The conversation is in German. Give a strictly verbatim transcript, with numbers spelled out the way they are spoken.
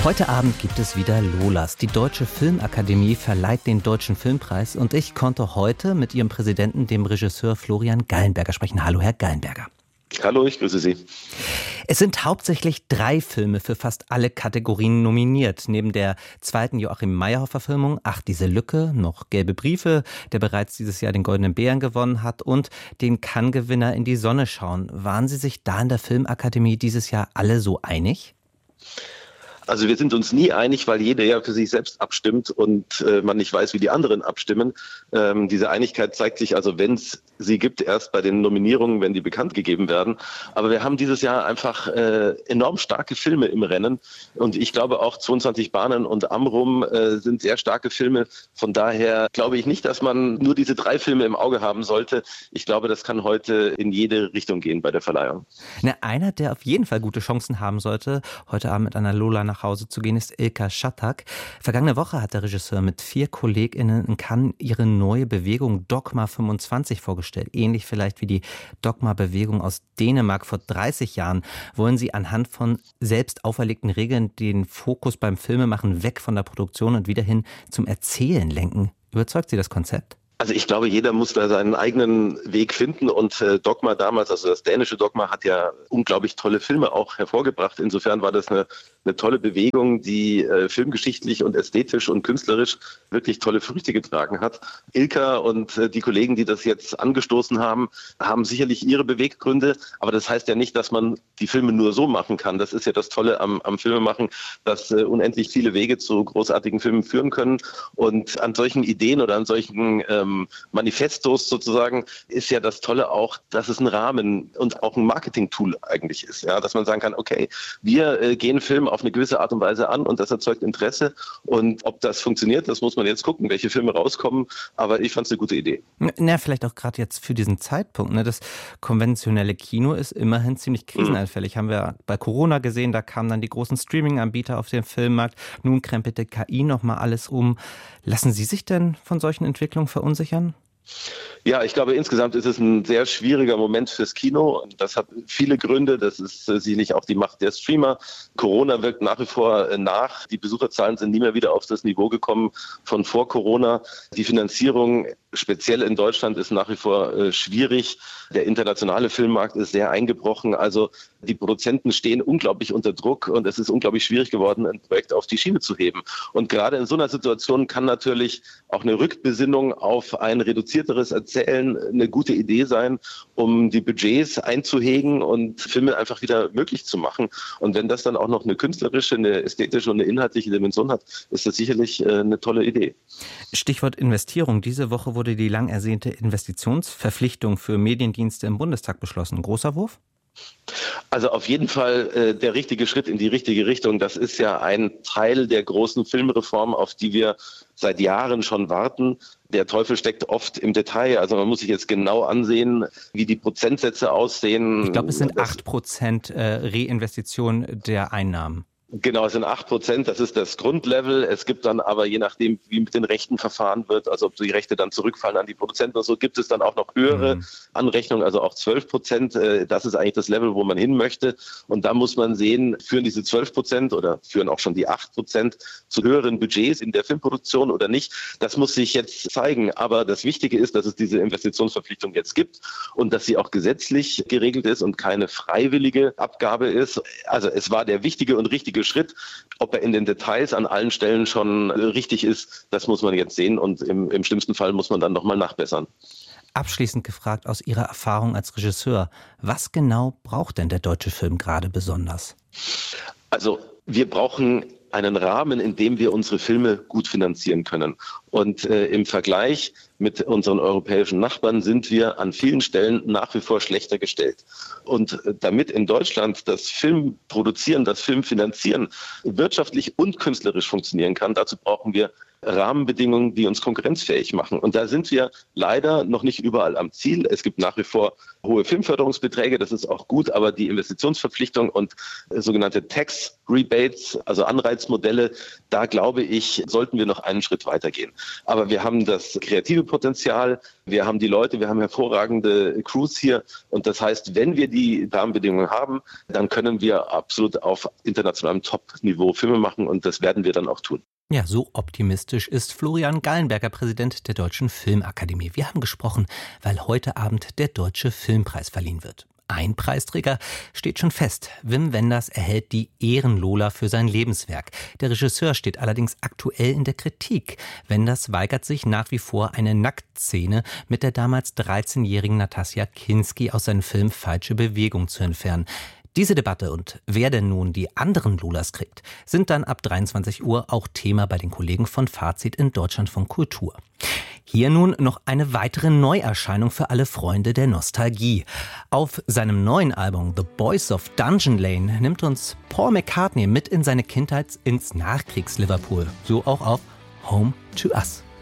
Heute Abend gibt es wieder Lolas. Die Deutsche Filmakademie verleiht den Deutschen Filmpreis und ich konnte heute mit ihrem Präsidenten, dem Regisseur Florian Gallenberger, sprechen. Hallo, Herr Gallenberger. Hallo, ich grüße Sie. Es sind hauptsächlich drei Filme für fast alle Kategorien nominiert. Neben der zweiten Joachim-Meyerhoff-Verfilmung Ach, diese Lücke, noch Gelbe Briefe, der bereits dieses Jahr den Goldenen Bären gewonnen hat, und den Cannes-Gewinner In die Sonne schauen. Waren Sie sich da in der Filmakademie dieses Jahr alle so einig? Also wir sind uns nie einig, weil jeder ja für sich selbst abstimmt und äh, man nicht weiß, wie die anderen abstimmen. Ähm, diese Einigkeit zeigt sich also, wenn es sie gibt, erst bei den Nominierungen, wenn die bekannt gegeben werden. Aber wir haben dieses Jahr einfach äh, enorm starke Filme im Rennen. Und ich glaube auch zweiundzwanzig Bahnen und Amrum äh, sind sehr starke Filme. Von daher glaube ich nicht, dass man nur diese drei Filme im Auge haben sollte. Ich glaube, das kann heute in jede Richtung gehen bei der Verleihung. Na, einer, der auf jeden Fall gute Chancen haben sollte, heute Abend mit einer Lola nach Hause zu gehen, ist Ilka Schattak. Vergangene Woche hat der Regisseur mit vier KollegInnen in Cannes ihre neue Bewegung Dogma fünfundzwanzig vorgestellt. Ähnlich vielleicht wie die Dogma-Bewegung aus Dänemark vor dreißig Jahren wollen sie anhand von selbst auferlegten Regeln den Fokus beim Filmemachen weg von der Produktion und wieder hin zum Erzählen lenken. Überzeugt Sie das Konzept? Also ich glaube, jeder muss da seinen eigenen Weg finden und äh, Dogma damals, also das dänische Dogma, hat ja unglaublich tolle Filme auch hervorgebracht. Insofern war das eine, eine tolle Bewegung, die äh, filmgeschichtlich und ästhetisch und künstlerisch wirklich tolle Früchte getragen hat. Ilka und äh, die Kollegen, die das jetzt angestoßen haben, haben sicherlich ihre Beweggründe, aber das heißt ja nicht, dass man die Filme nur so machen kann. Das ist ja das Tolle am, am Filmemachen, dass äh, unendlich viele Wege zu großartigen Filmen führen können, und an solchen Ideen oder an solchen ähm, Manifestos sozusagen ist ja das Tolle auch, dass es ein Rahmen und auch ein Marketing-Tool eigentlich ist. Ja, dass man sagen kann, okay, wir äh, gehen Film auf eine gewisse Art und Weise an und das erzeugt Interesse, und ob das funktioniert, das muss man jetzt gucken, welche Filme rauskommen, aber ich fand es eine gute Idee. Na, vielleicht auch gerade jetzt für diesen Zeitpunkt. Ne? Das konventionelle Kino ist immerhin ziemlich krisenanfällig. Mhm. Haben wir bei Corona gesehen, da kamen dann die großen Streaming-Anbieter auf den Filmmarkt. Nun krempelte K I nochmal alles um. Lassen Sie sich denn von solchen Entwicklungen verunsichern? Ja, ich glaube, insgesamt ist es ein sehr schwieriger Moment fürs Kino. Das hat viele Gründe. Das ist äh, sicherlich auch die Macht der Streamer. Corona wirkt nach wie vor äh, nach. Die Besucherzahlen sind nie mehr wieder auf das Niveau gekommen von vor Corona. Die Finanzierung, speziell in Deutschland, ist nach wie vor äh, schwierig. Der internationale Filmmarkt ist sehr eingebrochen. Also die Produzenten stehen unglaublich unter Druck und es ist unglaublich schwierig geworden, ein Projekt auf die Schiene zu heben. Und gerade in so einer Situation kann natürlich auch eine Rückbesinnung auf ein reduzierteres Erzählen eine gute Idee sein, um die Budgets einzuhegen und Filme einfach wieder möglich zu machen. Und wenn das dann auch noch eine künstlerische, eine ästhetische und eine inhaltliche Dimension hat, ist das sicherlich eine tolle Idee. Stichwort Investierung. Diese Woche wurde die lang ersehnte Investitionsverpflichtung für Mediendienste im Bundestag beschlossen. Großer Wurf? Also auf jeden Fall äh, der richtige Schritt in die richtige Richtung. Das ist ja ein Teil der großen Filmreform, auf die wir seit Jahren schon warten. Der Teufel steckt oft im Detail. Also man muss sich jetzt genau ansehen, wie die Prozentsätze aussehen. Ich glaube, es sind acht Prozent äh, Reinvestition der Einnahmen. Genau, es sind acht Prozent, das ist das Grundlevel. Es gibt dann aber, je nachdem, wie mit den Rechten verfahren wird, also ob die Rechte dann zurückfallen an die Produzenten oder so, gibt es dann auch noch höhere mhm. Anrechnungen, also auch zwölf Prozent. Das ist eigentlich das Level, wo man hin möchte. Und da muss man sehen, führen diese zwölf Prozent oder führen auch schon die acht Prozent zu höheren Budgets in der Filmproduktion oder nicht. Das muss sich jetzt zeigen. Aber das Wichtige ist, dass es diese Investitionsverpflichtung jetzt gibt und dass sie auch gesetzlich geregelt ist und keine freiwillige Abgabe ist. Also es war der wichtige und richtige Schritt. Ob er in den Details an allen Stellen schon richtig ist, das muss man jetzt sehen, und im, im schlimmsten Fall muss man dann nochmal nachbessern. Abschließend gefragt, aus Ihrer Erfahrung als Regisseur, was genau braucht denn der deutsche Film gerade besonders? Also wir brauchen einen Rahmen, in dem wir unsere Filme gut finanzieren können. Und äh, im Vergleich mit unseren europäischen Nachbarn sind wir an vielen Stellen nach wie vor schlechter gestellt. Und äh, damit in Deutschland das Film produzieren, das Film finanzieren wirtschaftlich und künstlerisch funktionieren kann, dazu brauchen wir Rahmenbedingungen, die uns konkurrenzfähig machen. Und da sind wir leider noch nicht überall am Ziel. Es gibt nach wie vor hohe Filmförderungsbeträge, das ist auch gut, aber die Investitionsverpflichtung und äh, sogenannte Tax Rebates, also Anreizmodelle, da glaube ich, sollten wir noch einen Schritt weitergehen. Aber wir haben das kreative Potenzial, wir haben die Leute, wir haben hervorragende Crews hier. Und das heißt, wenn wir die Rahmenbedingungen haben, dann können wir absolut auf internationalem Top-Niveau Filme machen und das werden wir dann auch tun. Ja, so optimistisch ist Florian Gallenberger, Präsident der Deutschen Filmakademie. Wir haben gesprochen, weil heute Abend der Deutsche Filmpreis verliehen wird. Ein Preisträger steht schon fest. Wim Wenders erhält die Ehrenlola für sein Lebenswerk. Der Regisseur steht allerdings aktuell in der Kritik. Wenders weigert sich nach wie vor, eine Nacktszene mit der damals dreizehnjährigen Natasja Kinski aus seinem Film Falsche Bewegung zu entfernen. Diese Debatte und wer denn nun die anderen Lolas kriegt, sind dann ab dreiundzwanzig Uhr auch Thema bei den Kollegen von Fazit in Deutschlandfunk Kultur. Hier nun noch eine weitere Neuerscheinung für alle Freunde der Nostalgie. Auf seinem neuen Album The Boys of Dungeon Lane nimmt uns Paul McCartney mit in seine Kindheit ins Nachkriegs-Liverpool. So auch auf Home to Us.